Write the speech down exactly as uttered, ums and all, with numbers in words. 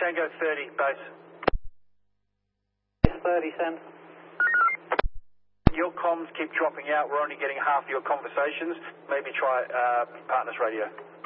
Tango thirty, base. thirty, send. Your comms keep dropping out. We're only getting half your conversations. Maybe try uh, partners radio.